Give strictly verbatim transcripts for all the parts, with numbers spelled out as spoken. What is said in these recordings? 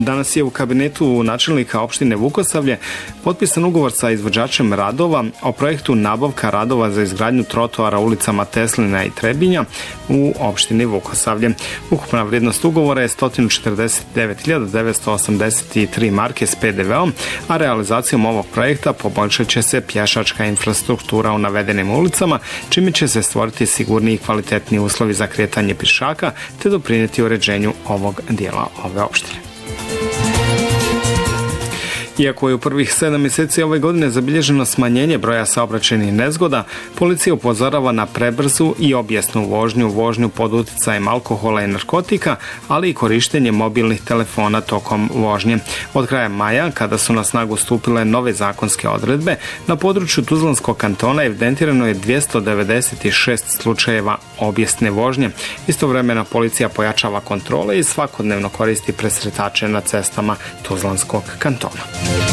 Danas je u kabinetu načelnika opštine Vukosavlje potpisan ugovor sa izvođačem radova o projektu nabavka radova za izgradnju trotoara ulicama Teslina i Trebinja u opštini Vukosavlje. Ukupna vrijednost ugovora je sto četrdeset devet hiljada devetsto osamdeset tri marke s pe de veom, a realizacijom ovog projekta poboljšat će se pješačka infrastruktura u navedenim ulicama, čime će se stvoriti sigurniji i kvalitetniji uslovi za kretanje pješaka te doprinijeti uređenju ovog dijela ove opštine. Iako je u prvih sedam mjeseci ove godine zabilježeno smanjenje broja saobraćajnih nezgoda, policija upozorava na prebrzu i obijesnu vožnju, vožnju pod uticajem alkohola i narkotika, ali i korištenje mobilnih telefona tokom vožnje. Od kraja maja, kada su na snagu stupile nove zakonske odredbe, na području Tuzlanskog kantona evidentirano je dvjesto devedeset šest slučajeva obijesne vožnje. Istovremeno policija pojačava kontrole i svakodnevno koristi presretače na cestama Tuzlanskog kantona.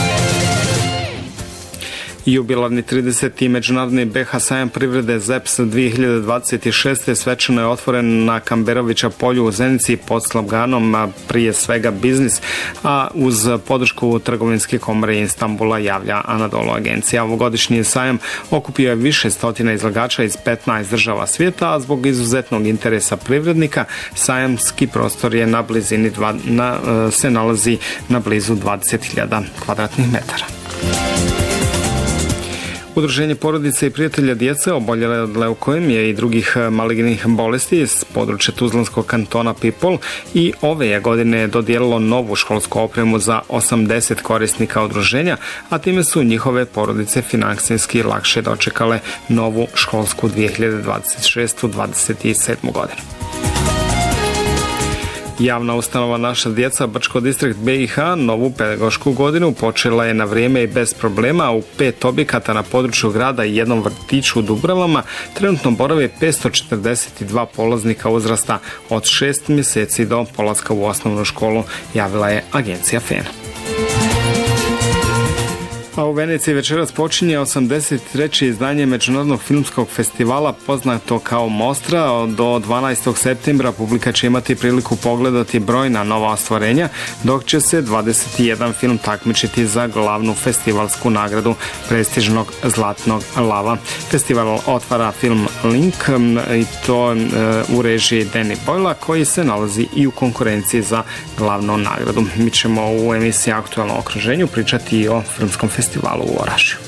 Jubilarni trideseti međunarodni be ha sajam privrede zeps dvije hiljade dvadeset šeste svečano je otvoren na Kamberovića polju u Zenici pod sloganom prije svega biznis, a uz podršku Trgovinske komore Istanbula, javlja Anadolu agencija. Ovogodišnji sajam okupio je više stotina izlagača iz petnaest država svijeta, a zbog izuzetnog interesa privrednika sajamski prostor je na blizini dva, na, se nalazi na blizu dvadeset hiljada kvadratnih metara. Udruženje porodice i prijatelja djece oboljele od leukemije i drugih malignih bolesti iz područja Tuzlanskog kantona Pipol i ove je godine dodijelilo novu školsku opremu za osamdeset korisnika udruženja, a time su njihove porodice finansijski lakše dočekale novu školsku dvije hiljade dvadeset šeste dvadeset sedme godinu. Javna ustanova Naša djeca Brčko distrikt be i ha novu pedagošku godinu počela je na vrijeme i bez problema. U pet objekata na području grada i jednom vrtiću u Dubravama trenutno borave petsto četrdeset dva polaznika uzrasta od šest mjeseci do polaska u osnovnu školu, javila je agencija F E N. A u Veneciji večeras počinje osamdeset treće izdanje Međunarodnog filmskog festivala poznato kao Mostra. Do dvanaestog septembra publika će imati priliku pogledati brojna nova ostvarenja, dok će se dvadeset jedan film takmičiti za glavnu festivalsku nagradu prestižnog Zlatnog lava. Festival otvara film Link i to u režiji Danny Boyla, koji se nalazi i u konkurenciji za glavnu nagradu. Mi ćemo u emisiji Aktualno okruženju pričati i o filmskom festivalu u Orašju.